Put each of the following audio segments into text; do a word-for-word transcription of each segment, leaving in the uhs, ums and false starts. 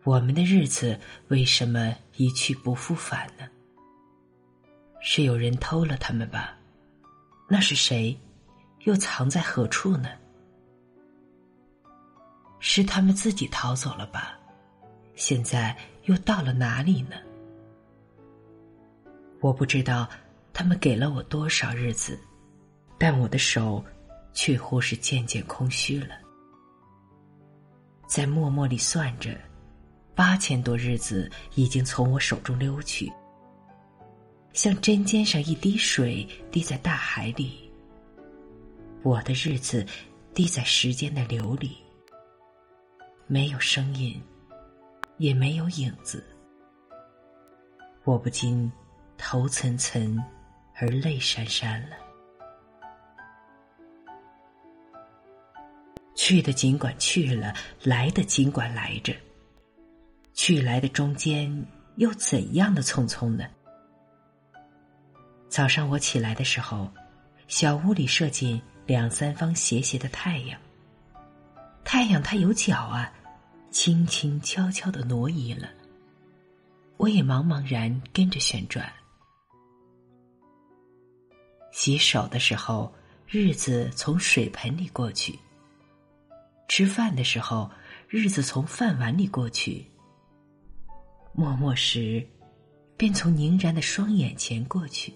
我们的日子为什么一去不复返呢？是有人偷了他们吧？那是谁？又藏在何处呢？是他们自己逃走了吧？现在又到了哪里呢？我不知道他们给了我多少日子，但我的手却乎是渐渐空虚了。在默默里算着，八千多日子已经从我手中溜去，像针尖上一滴水滴在大海里。我的日子滴在时间的流里，没有声音，也没有影子。我不禁头涔涔而泪潸潸了。去的尽管去了，来的尽管来着，去来的中间又怎样的匆匆呢？早上我起来的时候，小屋里射进两三方斜斜的太阳。太阳它有脚啊，轻轻悄悄地挪移了，我也茫茫然跟着旋转。洗手的时候，日子从水盆里过去；吃饭的时候，日子从饭碗里过去；默默时，便从凝然的双眼前过去。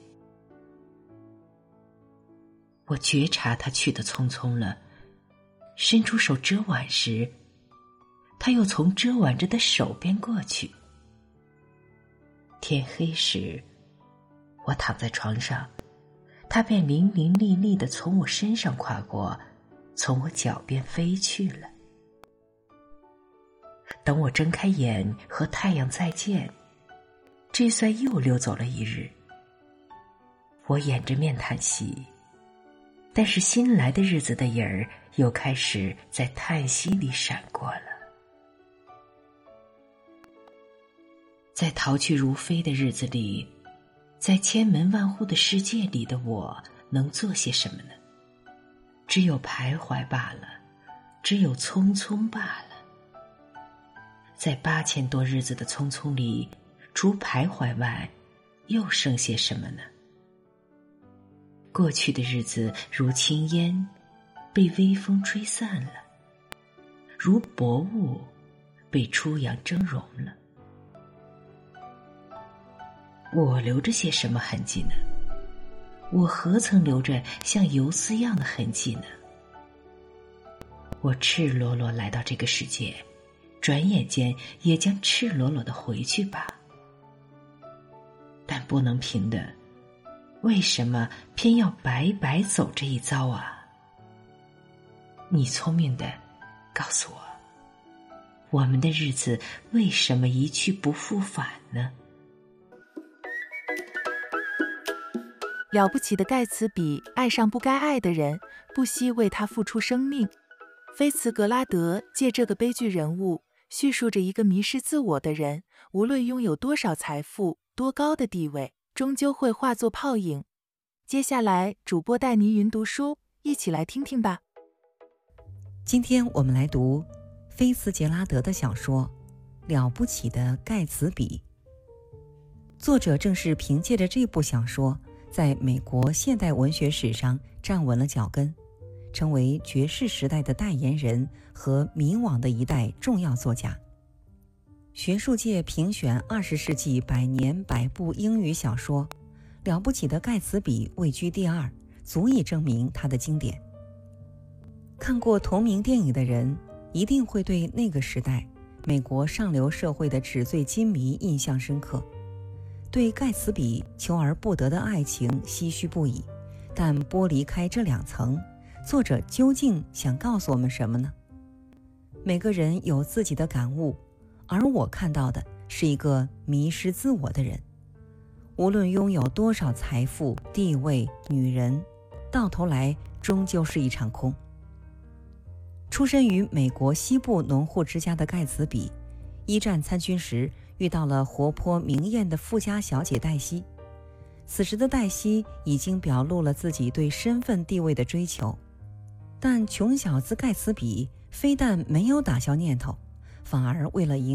我觉察他去得匆匆了，伸出手遮挽时，他又从遮挽着的手边过去。天黑时，我躺在床上，他便伶伶俐俐地从我身上跨过，从我脚边飞去了。等我睁开眼和太阳再见，这算又溜走了一日。我掩着面叹息，但是新来的日子的影儿又开始在叹息里闪过了。在逃去如飞的日子里，在千门万户的世界里的我能做些什么呢？只有徘徊罢了，只有匆匆罢了。在八千多日子的匆匆里，除徘徊外，又剩些什么呢？过去的日子如轻烟，被微风吹散了；如薄雾，被初阳蒸融了。我留着些什么痕迹呢？我何曾留着像游丝样的痕迹呢？我赤裸裸来到这个世界，转眼间也将赤裸裸地回去吧。但不能平的，为什么偏要白白走这一遭啊？你聪明的，告诉我，我们的日子为什么一去不复返呢？ 了不起的盖茨比爱上不该爱的人，不惜为他付出生命。菲茨格拉德借这个悲剧人物叙述着一个迷失自我的人，无论拥有多少财富、多高的地位，终究会化作泡影。接下来，主播带你云读书，一起来听听吧。 今天我们来读菲茨杰拉德的小说《了不起的盖茨比》。作者正是凭借着这部小说，在美国现代文学史上站稳了脚跟，成为爵士时代的代言人和迷惘的一代重要作家。学术界评选二十世纪百年百部英语小说，《了不起的盖茨比》位居第二，足以证明它的经典。看过同名电影的人，一定会对那个时代美国上流社会的纸醉金迷印象深刻，对盖茨比求而不得的爱情唏嘘不已。但剥离开这两层，作者究竟想告诉我们什么呢？每个人有自己的感悟，而我看到的是一个迷失自我的人。无论拥有多少财富、地位、女人，到头来终究是一场空。出身于美国西部农户之家的盖茨比，一战参军时遇到了活泼明艳的富家小姐黛西。此时的黛西已经表露了自己对身份地位的追求，但穷小子盖茨比非但没有打消念头，反而为了迎